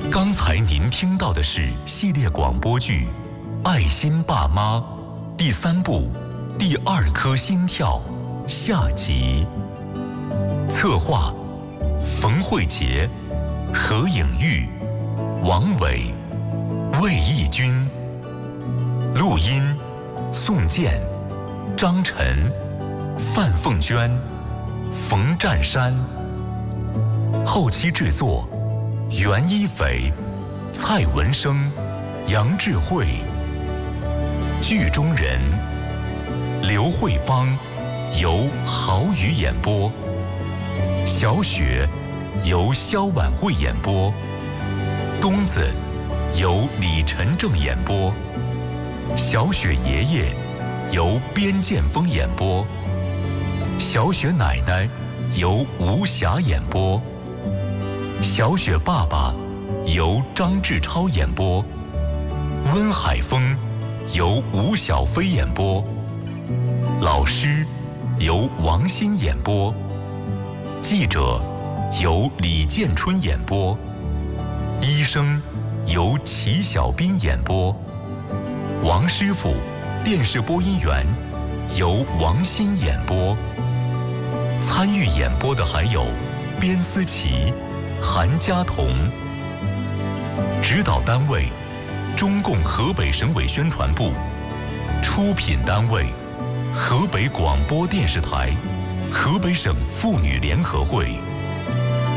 刚才您听到的是系列广播剧《爱心爸妈》第3部第2颗心跳下集。策划：冯慧杰、何颖玉、王伟、魏义军。录音：宋健、张晨、范凤娟、冯占山。后期制作：袁一斐、蔡文生、杨智慧。剧中人：刘慧芳，由郝宇演播；小雪，由肖婉慧演播；东子，由李晨正演播；小雪爷爷，由边建峰演播；小雪奶奶，由吴霞演播；小雪爸爸，由张志超演播；温海峰，由吴小飞演播；老师，由王鑫演播；记者，由李建春演播；医生，由齐小斌演播；王师傅，电视播音员，由王鑫演播。参与演播的还有边思琪、韩佳彤。指导单位：中共河北省委宣传部。出品单位：河北广播电视台、河北省妇女联合会。